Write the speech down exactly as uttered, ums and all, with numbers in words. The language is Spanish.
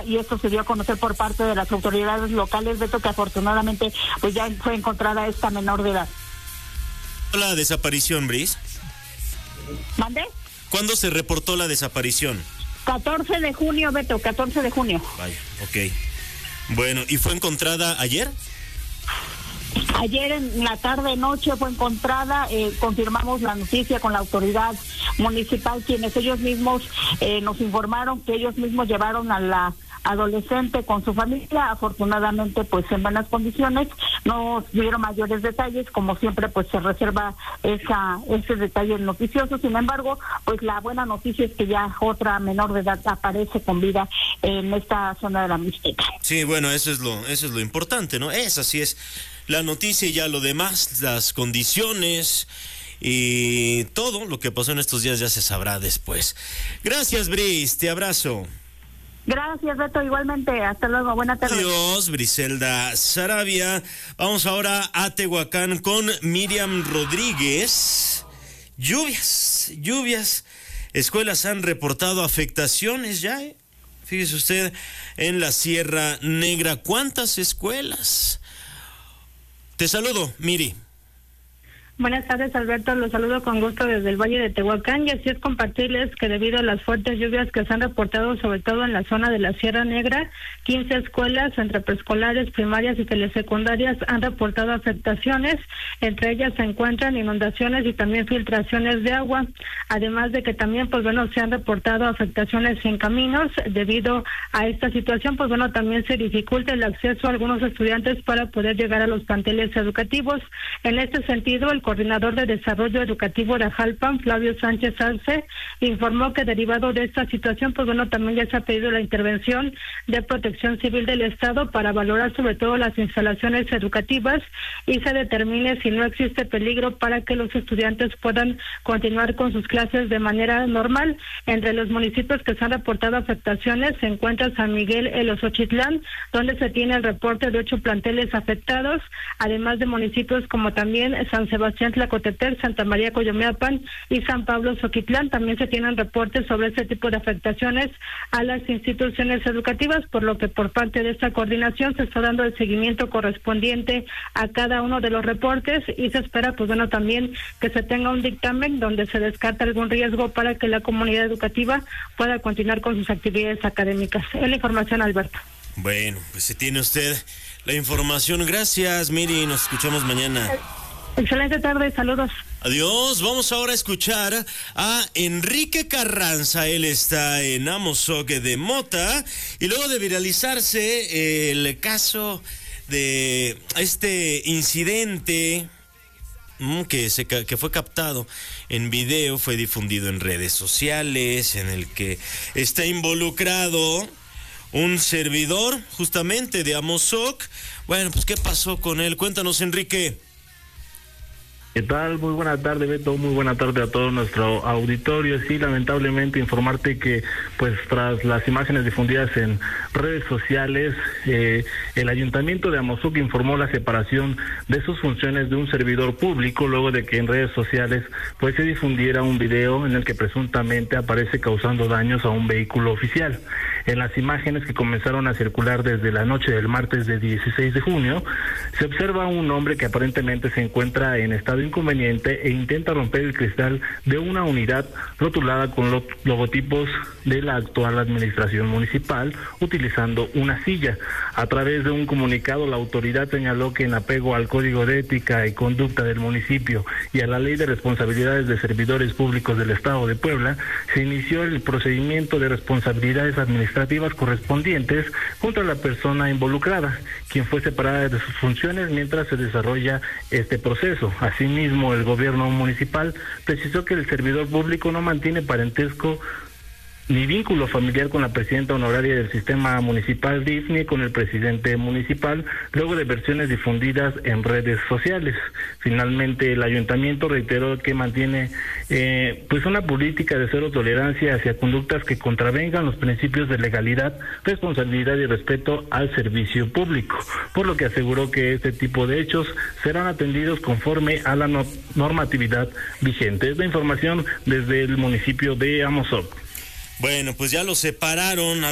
y esto se dio a conocer por parte de las autoridades locales, Beto, que afortunadamente pues ya fue encontrada esta menor de edad. La desaparición, Bris. ¿Mande? ¿Cuándo se reportó la desaparición? catorce de junio, Beto, catorce de junio. Vaya, ok. Bueno, ¿y fue encontrada ayer? Ayer en la tarde noche fue encontrada, eh, confirmamos la noticia con la autoridad municipal, quienes ellos mismos eh, nos informaron que ellos mismos llevaron a la adolescente con su familia, afortunadamente pues en buenas condiciones, no dieron mayores detalles, como siempre pues se reserva esa ese detalle noticioso. Sin embargo, pues la buena noticia es que ya otra menor de edad aparece con vida en esta zona de la Mixteca. Sí, bueno, eso es lo eso es lo importante, ¿no? Esa sí es la noticia, y ya lo demás, las condiciones y todo lo que pasó en estos días ya se sabrá después. Gracias, Bris, te abrazo. Gracias, Beto, igualmente. Hasta luego, buena tarde. Adiós, Briselda Saravia. Vamos ahora a Tehuacán con Miriam Rodríguez. Lluvias, lluvias. Escuelas han reportado afectaciones ya, ¿eh? Fíjese usted, en la Sierra Negra. ¿Cuántas escuelas? Te saludo, Miri. Buenas tardes, Alberto. Los saludo con gusto desde el Valle de Tehuacán, y así es compartirles que debido a las fuertes lluvias que se han reportado sobre todo en la zona de la Sierra Negra, quince escuelas entre preescolares, primarias y telesecundarias han reportado afectaciones. Entre ellas se encuentran inundaciones y también filtraciones de agua, además de que también pues bueno se han reportado afectaciones en caminos. Debido a esta situación pues bueno también se dificulta el acceso a algunos estudiantes para poder llegar a los planteles educativos. En este sentido, el coordinador de Desarrollo Educativo de Jalpan, Flavio Sánchez Arce, informó que derivado de esta situación, pues bueno, también ya se ha pedido la intervención de Protección Civil del Estado para valorar sobre todo las instalaciones educativas y se determine si no existe peligro para que los estudiantes puedan continuar con sus clases de manera normal. Entre los municipios que se han reportado afectaciones se encuentra San Miguel El Osochitlán, donde se tiene el reporte de ocho planteles afectados, además de municipios como también San Sebastián Tlacoteter, Santa María Coyomeapan y San Pablo Xoquitlán. También se tienen reportes sobre este tipo de afectaciones a las instituciones educativas, por lo que por parte de esta coordinación se está dando el seguimiento correspondiente a cada uno de los reportes y se espera pues bueno también que se tenga un dictamen donde se descarta algún riesgo para que la comunidad educativa pueda continuar con sus actividades académicas. Es la información, Alberto. Bueno, pues si tiene usted la información, gracias, Miri, nos escuchamos mañana. Excelente tarde, saludos. Adiós, vamos ahora a escuchar a Enrique Carranza. Él está en Amozoc de Mota, y luego de viralizarse el caso de este incidente que se que fue captado en video, fue difundido en redes sociales, en el que está involucrado un servidor justamente de Amozoc. Bueno, pues ¿qué pasó con él? Cuéntanos, Enrique. ¿Qué tal? Muy buena tarde, Beto, muy buena tarde a todo nuestro auditorio. Sí, lamentablemente informarte que pues tras las imágenes difundidas en redes sociales, eh, el Ayuntamiento de Amozoc informó la separación de sus funciones de un servidor público luego de que en redes sociales pues se difundiera un video en el que presuntamente aparece causando daños a un vehículo oficial. En las imágenes que comenzaron a circular desde la noche del martes de dieciséis de junio, se observa un hombre que aparentemente se encuentra en estado inconveniente e intenta romper el cristal de una unidad rotulada con los logotipos de la actual administración municipal, utilizando una silla. A través de un comunicado, la autoridad señaló que en apego al Código de Ética y Conducta del municipio y a la Ley de Responsabilidades de Servidores Públicos del Estado de Puebla, se inició el procedimiento de responsabilidades administrativas correspondientes contra la persona involucrada, quien fue separada de sus funciones mientras se desarrolla este proceso. Asimismo, el gobierno municipal precisó que el servidor público no mantiene parentesco ni vínculo familiar con la presidenta honoraria del sistema municipal D I F ni con el presidente municipal, luego de versiones difundidas en redes sociales. Finalmente, el ayuntamiento reiteró que mantiene eh, pues una política de cero tolerancia hacia conductas que contravengan los principios de legalidad, responsabilidad y respeto al servicio público, por lo que aseguró que este tipo de hechos serán atendidos conforme a la no- normatividad vigente. Es la información desde el municipio de Amozoc. Bueno, pues ya lo separaron.